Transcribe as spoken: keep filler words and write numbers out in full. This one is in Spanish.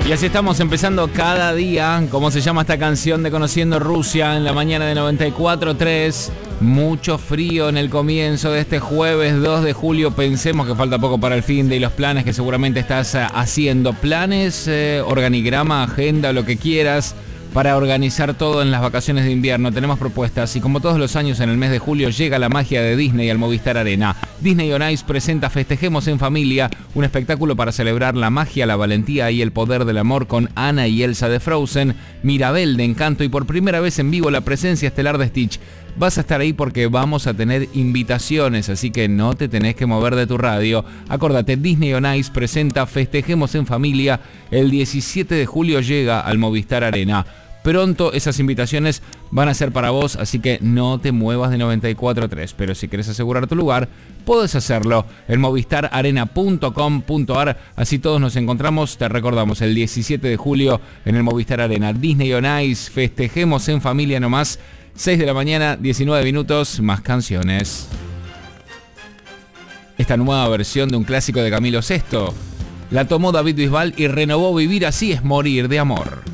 Y así estamos empezando cada día. ¿Cómo se llama esta canción de Conociendo Rusia? En la mañana de noventa y cuatro tres. Mucho frío en el comienzo de este jueves dos de julio. Pensemos que falta poco para el fin de y los planes que seguramente estás haciendo. Planes, eh, organigrama, agenda, lo que quieras para organizar todo en las vacaciones de invierno. Tenemos propuestas y como todos los años en el mes de julio llega la magia de Disney al Movistar Arena. Disney on Ice presenta Festejemos en Familia, un espectáculo para celebrar la magia, la valentía y el poder del amor con Anna y Elsa de Frozen, Mirabel de Encanto y por primera vez en vivo la presencia estelar de Stitch. Vas a estar ahí porque vamos a tener invitaciones, así que no te tenés que mover de tu radio. Acordate, Disney on Ice presenta Festejemos en Familia. El diecisiete de julio llega al Movistar Arena. Pronto esas invitaciones van a ser para vos, así que no te muevas de noventa y cuatro tres. Pero si querés asegurar tu lugar, podés hacerlo en movistar arena punto com punto ar. Así todos nos encontramos, te recordamos, el diecisiete de julio en el Movistar Arena. Disney on Ice, Festejemos en Familia nomás. seis de la mañana, diecinueve minutos, más canciones. Esta nueva versión de un clásico de Camilo Sesto la tomó David Bisbal y renovó Vivir así es morir de amor.